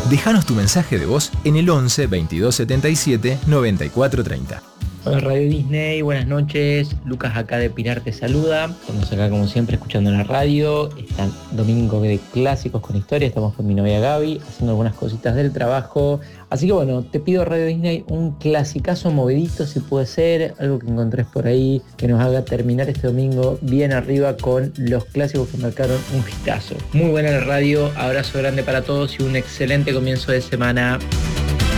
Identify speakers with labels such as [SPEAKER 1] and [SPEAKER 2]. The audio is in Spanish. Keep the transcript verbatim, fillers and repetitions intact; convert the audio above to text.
[SPEAKER 1] Déjanos tu mensaje de voz en el once veintidós setenta y siete noventa y cuatro treinta.
[SPEAKER 2] Hola Radio Disney, buenas noches. Lucas acá de Pilar te saluda. Estamos acá como siempre escuchando la radio. Está domingo de clásicos con historia. Estamos con mi novia Gaby haciendo algunas cositas del trabajo. Así que bueno, te pido Radio Disney un clasicazo movidito si puede ser. Algo que encontrés por ahí que nos haga terminar este domingo bien arriba con los clásicos que marcaron un hitazo. Muy buena la radio. Abrazo grande para todos y un excelente comienzo de semana.